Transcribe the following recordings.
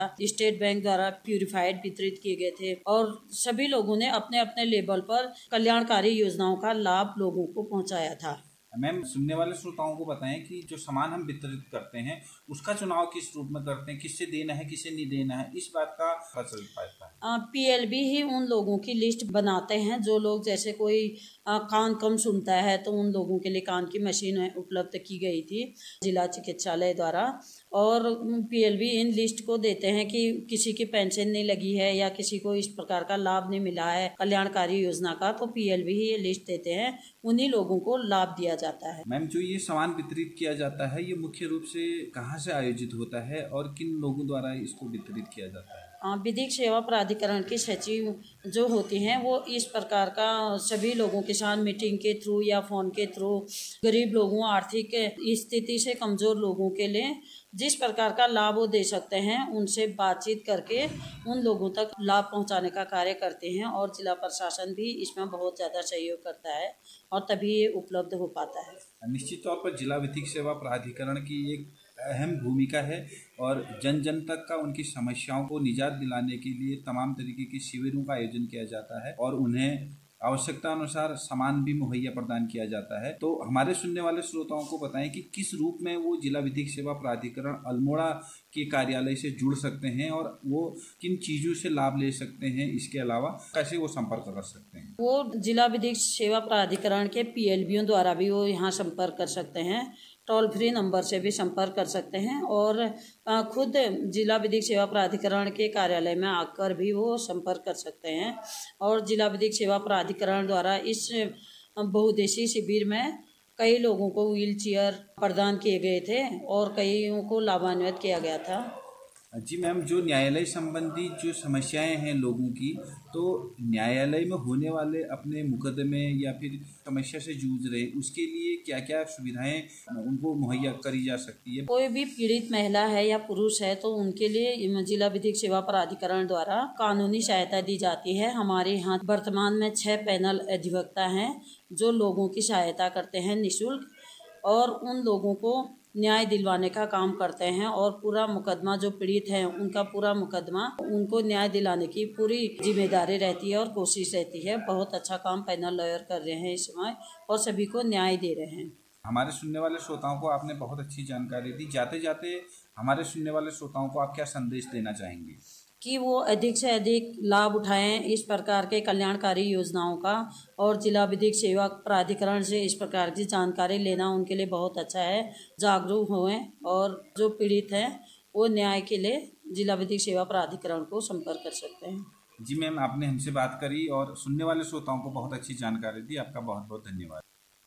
State bank द्वारा purified वितरित किए गए थे और सभी लोगों ने अपने अपने लेवल पर कल्याणकारी योजनाओं का लाभ लोगों को पहुंचाया था। मैम, सुनने वाले श्रोताओं को बताएं कि जो सामान हम वितरित करते हैं उसका चुनाव किस रूप में करते हैं, किससे देना है किससे नहीं देना है, इस बात का पता चल पाता है। पीएलबी ही उन लोगों की लिस्ट बनाते हैं जो लोग, जैसे कोई कान कम सुनता है तो उन लोगों के लिए कान की मशीन उपलब्ध की गई थी जिला चिकित्सालय द्वारा, और पीएलबी इन लिस्ट को देते हैं कि किसी की पेंशन नहीं लगी है या किसी को इस प्रकार का लाभ नहीं मिला है कल्याणकारी योजना का, तो पीएलबी ही ये लिस्ट देते हैं, उन्हीं लोगों को लाभ दिया जाता है। मैम, जो ये सामान वितरित किया जाता है ये मुख्य रूप से कहाँ से आयोजित होता है और किन लोगों द्वारा इसको वितरित किया जाता है? विधिक सेवा प्राधिकरण की सचिव जो होती हैं वो इस प्रकार का सभी लोगों के साथ मीटिंग के थ्रू या फ़ोन के थ्रू गरीब लोगों, आर्थिक स्थिति से कमज़ोर लोगों के लिए जिस प्रकार का लाभ वो दे सकते हैं उनसे बातचीत करके उन लोगों तक लाभ पहुंचाने का कार्य करते हैं, और जिला प्रशासन भी इसमें बहुत ज़्यादा सहयोग करता है और तभी ये उपलब्ध हो पाता है। निश्चित तौर पर जिला विधिक सेवा प्राधिकरण की एक अहम भूमिका है और जन जन तक का उनकी समस्याओं को निजात दिलाने के लिए तमाम तरीके के शिविरों का आयोजन किया जाता है और उन्हें आवश्यकता अनुसार सामान भी मुहैया प्रदान किया जाता है। तो हमारे सुनने वाले श्रोताओं को बताएं कि किस रूप में वो जिला विधिक सेवा प्राधिकरण अल्मोड़ा के कार्यालय से जुड़ सकते हैं और वो किन चीज़ों से लाभ ले सकते हैं, इसके अलावा कैसे वो संपर्क कर सकते हैं। वो जिला विधिक सेवा प्राधिकरण के पीएलबीओ द्वारा भी वो यहाँ संपर्क कर सकते हैं, टोल फ्री नंबर से भी संपर्क कर सकते हैं और खुद जिला विधिक सेवा प्राधिकरण के कार्यालय में आकर भी वो संपर्क कर सकते हैं। और जिला विधिक सेवा प्राधिकरण द्वारा इस बहुउद्देशीय शिविर में कई लोगों को व्हील चेयर प्रदान किए गए थे और कईयों को लाभान्वित किया गया था। जी मैम, जो न्यायालय संबंधी जो समस्याएं हैं लोगों की, तो न्यायालय में होने वाले अपने मुकदमे या फिर समस्या से जूझ रहे उसके लिए क्या क्या सुविधाएं उनको मुहैया करी जा सकती है? कोई भी पीड़ित महिला है या पुरुष है तो उनके लिए जिला विधिक सेवा प्राधिकरण द्वारा कानूनी सहायता दी जाती है। हमारे यहाँ वर्तमान में 6 पैनल अधिवक्ता हैं जो लोगों की सहायता करते हैं निःशुल्क, और उन लोगों को न्याय दिलवाने का काम करते हैं और पूरा मुकदमा जो पीड़ित हैं उनका पूरा मुकदमा उनको न्याय दिलाने की पूरी जिम्मेदारी रहती है और कोशिश रहती है। बहुत अच्छा काम पैनल लॉयर कर रहे हैं इस समय और सभी को न्याय दे रहे हैं। हमारे सुनने वाले श्रोताओं को आपने बहुत अच्छी जानकारी दी। जाते जाते हमारे सुनने वाले श्रोताओं को आप क्या संदेश देना चाहेंगे? कि वो अधिक से अधिक लाभ उठाएं इस प्रकार के कल्याणकारी योजनाओं का, और जिला विधिक सेवा प्राधिकरण से इस प्रकार की जानकारी लेना उनके लिए बहुत अच्छा है। जागरूक होएं और जो पीड़ित हैं वो न्याय के लिए जिला विधिक सेवा प्राधिकरण को संपर्क कर सकते हैं। जी मैम, आपने हमसे बात करी और सुनने वाले श्रोताओं को बहुत अच्छी जानकारी दी। आपका बहुत बहुत धन्यवाद।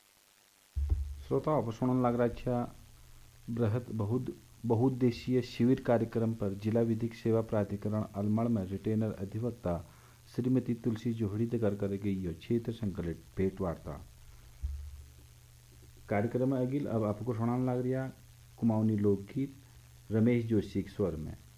श्रोताओं, आप सुनने लग रहा है बृहद बहुउद्देशीय शिविर कार्यक्रम पर जिला विधिक सेवा प्राधिकरण अल्मोड़ा में रिटेनर अधिवक्ता श्रीमती तुलसी जोहड़ी देकर कर गई क्षेत्र संकलित भेंट वार्ता। कार्यक्रम में अगिल अब आपको सुनाने लग रहा कुमाऊनी लोकगीत रमेश जोशी के स्वर में।